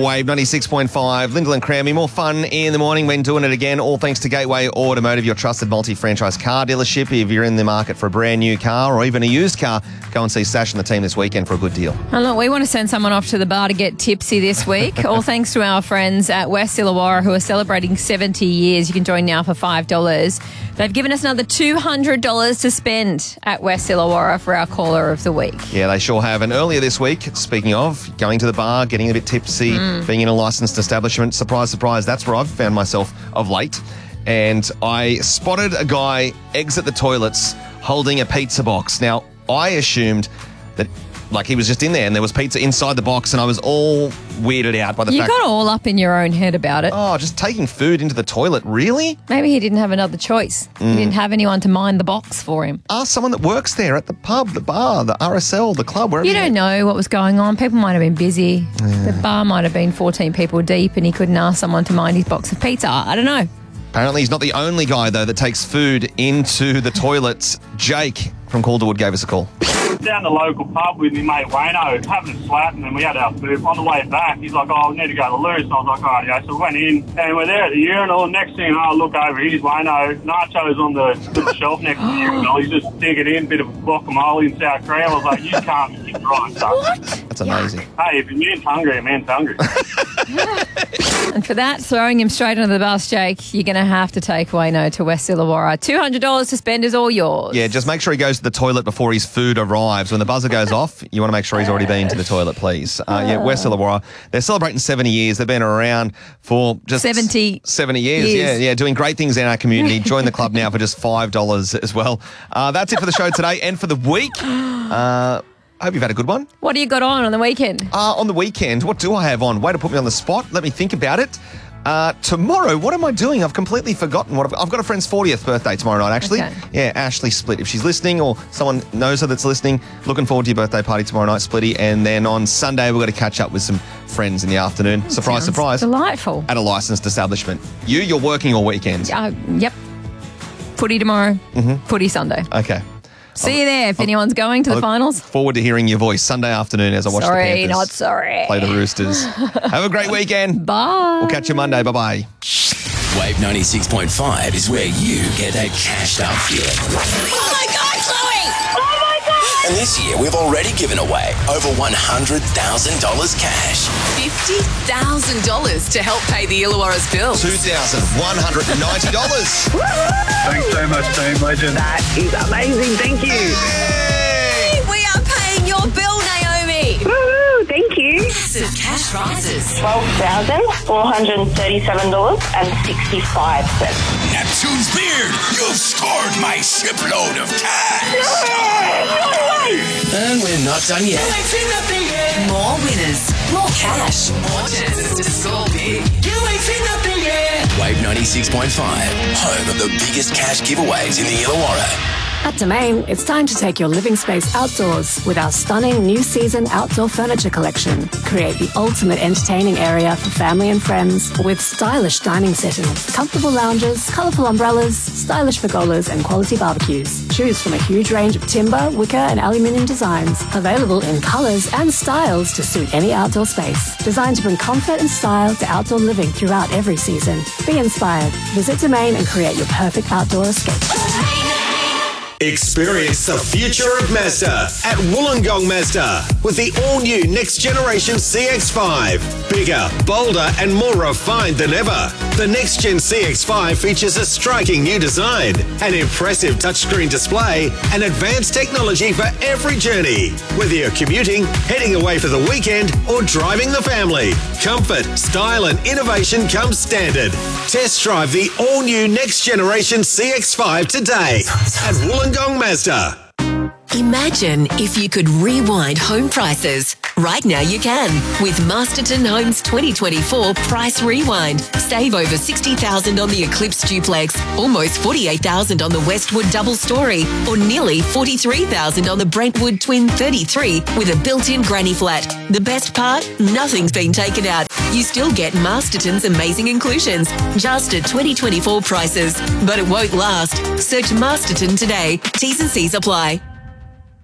Wave 96.5, Lyndall and Crammy. More fun in the morning when doing it again, all thanks to Gateway Automotive, your trusted multi-franchise car dealership. If you're in the market for a brand new car or even a used car, go and see Sash and the team this weekend for a good deal. And look, we want to send someone off to the bar to get tipsy this week, all thanks to our friends at West Illawarra who are celebrating 70 years. You can join now for $5. They've given us another $200 to spend at West Illawarra for our caller of the week. Yeah, they sure have. And earlier this week, speaking of going to the bar, getting a bit tipsy, being in a licensed establishment, surprise, surprise, that's where I've found myself of late. And I spotted a guy exit the toilets holding a pizza box. Now, I assumed that he was just in there and there was pizza inside the box, and I was all weirded out by the fact... You got all up in your own head about it. Oh, just taking food into the toilet, really? Maybe he didn't have another choice. He didn't have anyone to mind the box for him. Ask someone that works there at the pub, the bar, the RSL, the club, wherever You don't know what was going on. People might have been busy. The bar might have been 14 people deep and he couldn't ask someone to mind his box of pizza. I don't know. Apparently he's not the only guy, though, that takes food into the toilets. Jake from Calderwood gave us a call. Down the local pub with me mate Wayno, having a slat, and then we had our food. On the way back, he's like, oh, I need to go to the loo. So I was like, all right, yeah. So we went in, and we're there at the urinal. Next thing I look over, here's Wayno. Nacho's on the shelf next to the urinal. He's just digging in, bit of guacamole and sour cream. I was like, you can't be right. So, What? That's amazing. hey, if a man's hungry, a man's hungry. And for that, throwing him straight under the bus, Jake, you're going to have to take Wayno to West Illawarra. $200 to spend is all yours. Yeah, just make sure he goes to the toilet before his food arrives. When the buzzer goes off, you want to make sure he's already been to the toilet, please. West Illawarra, they're celebrating 70 years. They've been around for just 70 years. Yeah, doing great things in our community. Join the club now for just $5 as well. That's it for the show today and for the week. I hope you've had a good one. What do you got on the weekend? On the weekend, what do I have on? Way to put me on the spot. Let me think about it. Tomorrow, what am I doing? I've completely forgotten what I've got a friend's 40th birthday tomorrow night, actually. Okay. Yeah, Ashley Split. If she's listening or someone knows her that's listening, looking forward to your birthday party tomorrow night, Splitty. And then on Sunday, we've got to catch up with some friends in the afternoon. Surprise, Sounds surprise. Delightful. At a licensed establishment. You're working all weekend. Yep. Footy tomorrow. Footy Sunday. Okay. See you there if anyone's going to the finals. Forward to hearing your voice Sunday afternoon as I watch the Sorry, Panthers not sorry. play the Roosters. Have a great weekend. Bye. We'll catch you Monday. Bye-bye. Wave 96.5 is where you get that cashed up feeling. Oh my God, Chloe! Oh my God! And this year, we've already given away over $100,000 cash. $50,000 to help pay the Illawarra's bill. $2,190. Thanks so much, Team Legend. That is amazing. Thank you. Hey! We are paying your bill, Naomi. Woohoo, thank you. Massive cash prizes. $12,437.65. Neptune's beard, you've scored my shipload of cash. And we're not done yet. More winners, more cash, more chances to score big. Wave 96.5, home of the biggest cash giveaways in the Illawarra. At Domain, it's time to take your living space outdoors with our stunning new season outdoor furniture collection. Create the ultimate entertaining area for family and friends with stylish dining settings, comfortable lounges, colourful umbrellas, stylish pergolas and quality barbecues. Choose from a huge range of timber, wicker and aluminium designs, available in colours and styles to suit any outdoor space. Designed to bring comfort and style to outdoor living throughout every season. Be inspired. Visit Domain and create your perfect outdoor escape. Experience the future of Mazda at Wollongong Mazda with the all-new next generation CX-5. Bigger, bolder and more refined than ever. The next-gen CX-5 features a striking new design, an impressive touchscreen display and advanced technology for every journey. Whether you're commuting, heading away for the weekend or driving the family, comfort, style and innovation come standard. Test drive the all-new next generation CX-5 today at Wollongong Mazda. Imagine if you could rewind home prices. Right now you can with Masterton Homes 2024 Price Rewind. Save over $60,000 on the Eclipse Duplex, almost $48,000 on the Westwood Double Story, or nearly $43,000 on the Brentwood Twin 33 with a built-in granny flat. The best part? Nothing's been taken out. You still get Masterton's amazing inclusions, just at 2024 prices. But it won't last. Search Masterton today. T's and C's apply.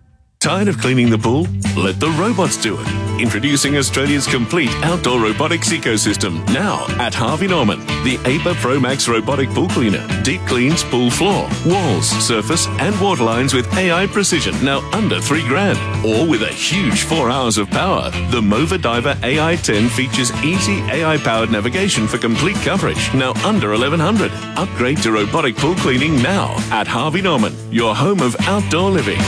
Tired of cleaning the pool? Let the robots do it. Introducing Australia's complete outdoor robotics ecosystem. Now at Harvey Norman. The APA Pro Max robotic pool cleaner. Deep cleans pool floor, walls, surface and water lines with AI precision. Now under $3,000. Or with a huge 4 hours of power. The Mova Diver AI10 features easy AI-powered navigation for complete coverage. Now under $1,100. Upgrade to robotic pool cleaning now at Harvey Norman. Your home of outdoor living.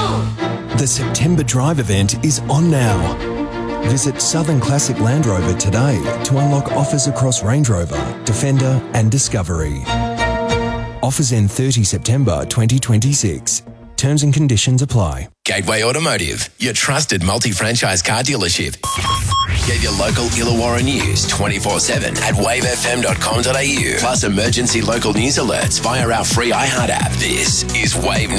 The September Drive event is on now. Visit Southern Classic Land Rover today to unlock offers across Range Rover, Defender and Discovery. Offers end 30 September 2026. Terms and conditions apply. Gateway Automotive, your trusted multi-franchise car dealership. Get your local Illawarra news 24/7 at wavefm.com.au. Plus emergency local news alerts via our free iHeart app. This is Wave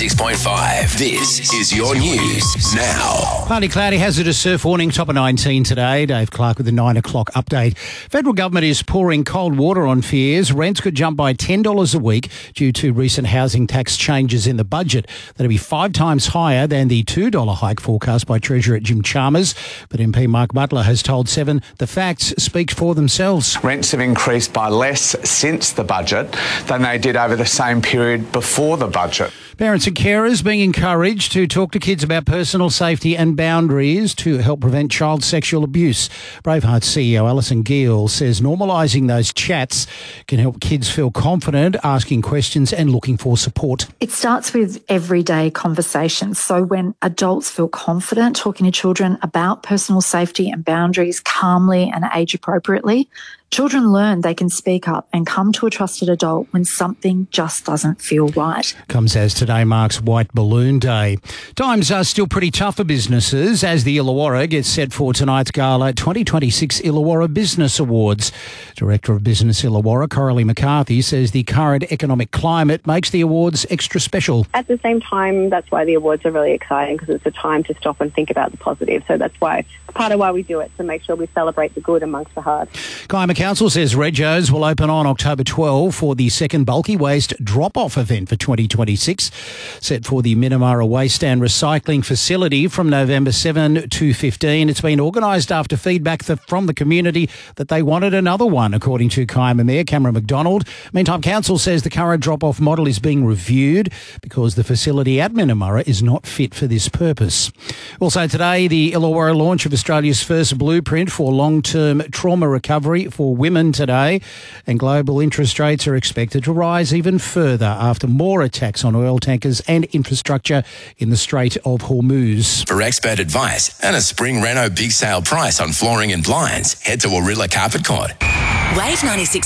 96.5. This is your news now. Partly cloudy, hazardous surf warning, top of 19 today. Dave Clark with the 9 o'clock update. Federal government is pouring cold water on fears. Rents could jump by $10 a week due to recent housing tax changes in the budget. That'll be 5 times higher than the $2 hike forecast by Treasurer Jim Chalmers. But MP Mark Butler has told Seven the facts speak for themselves. Rents have increased by less since the budget than they did over the same period before the budget. Parents and carers being encouraged to talk to kids about personal safety and boundaries to help prevent child sexual abuse. Braveheart CEO Alison Gill says normalising those chats can help kids feel confident, asking questions and looking for support. It starts with everyday conversations. So when adults feel confident talking to children about personal safety and boundaries calmly and age appropriately, children learn they can speak up and come to a trusted adult when something just doesn't feel right. Comes as today marks White Balloon Day. Times are still pretty tough for businesses as the Illawarra gets set for tonight's gala 2026 Illawarra Business Awards. Director of Business Illawarra, Coralie McCarthy, says the current economic climate makes the awards extra special. At the same time, that's why the awards are really exciting, because it's a time to stop and think about the positive. So that's why part of why we do it, to make sure we celebrate the good amongst the hard. Kiama Council says Regos will open on October 12 for the second bulky waste drop-off event for 2026, set for the Minamara Waste and Recycling Facility from November 7 to 15. It's been organised after feedback from the community that they wanted another one, according to Kiama Mayor Cameron McDonald. Meantime, Council says the current drop-off model is being reviewed because the facility at Minamara is not fit for this purpose. Also today, the Illawarra launch of Australia's first blueprint for long-term trauma recovery for women today, and global interest rates are expected to rise even further after more attacks on oil tankers and infrastructure in the Strait of Hormuz. For expert advice and a spring reno big sale price on flooring and blinds, head to Warilla Carpet Court. Wave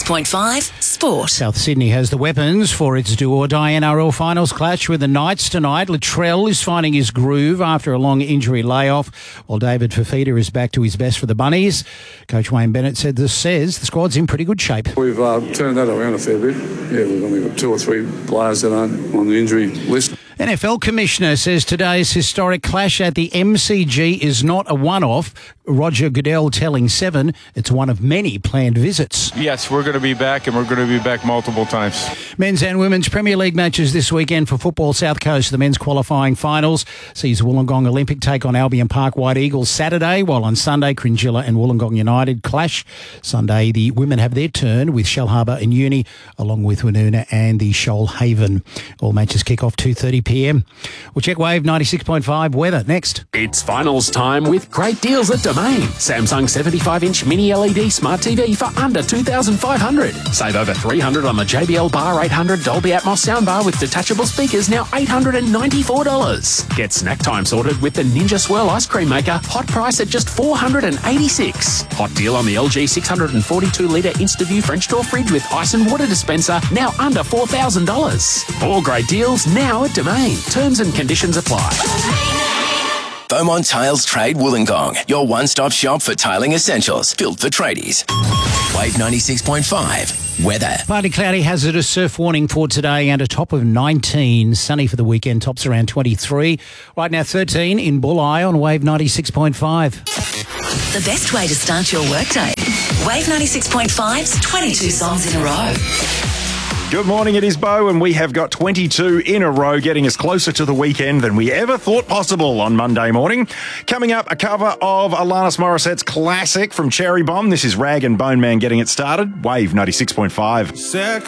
96.5 Sport. South Sydney has the weapons for its do-or-die NRL finals clash with the Knights tonight. Latrell is finding his groove after a long injury layoff, while David Fafita is back to his best for the Bunnies. Coach Wayne Bennett says the squad's in pretty good shape. We've turned that around a fair bit. Yeah, we've only got 2 or 3 players that aren't on the injury list. NFL Commissioner says today's historic clash at the MCG is not a one-off. Roger Goodell telling Seven it's one of many planned visits. Yes, we're going to be back, and we're going to be back multiple times. Men's and women's Premier League matches this weekend for football. South Coast, the men's qualifying finals sees Wollongong Olympic take on Albion Park White Eagles Saturday, while on Sunday, Cringilla and Wollongong United clash. Sunday, the women have their turn with Shellharbour and Uni, along with Woonona and the Shoalhaven. All matches kick off 2:30 p.m. We'll check Wave 96.5 weather next. It's finals time with great deals at Domain. Samsung 75-inch mini LED smart TV for under $2,500. Save over $300 on the JBL Bar 800 Dolby Atmos soundbar with detachable speakers, now $894. Get snack time sorted with the Ninja Swirl ice cream maker, hot price at just $486. Hot deal on the LG 642-litre InstaView French door fridge with ice and water dispenser, now under $4,000. All great deals now at Domain. Terms and conditions apply. Beaumont Tiles Trade Wollongong, your one-stop shop for tiling essentials, built for tradies. Wave 96.5 weather. Partly cloudy, hazardous surf warning for today and a top of 19. Sunny for the weekend, tops around 23. Right now 13 in Bulli on Wave 96.5. The best way to start your workday. Wave 96.5's 22 songs in a row. Good morning, it is Bo, and we have got 22 in a row, getting us closer to the weekend than we ever thought possible on Monday morning. Coming up, a cover of Alanis Morissette's classic from Cherry Bomb. This is Rag and Bone Man getting it started. Wave 96.5.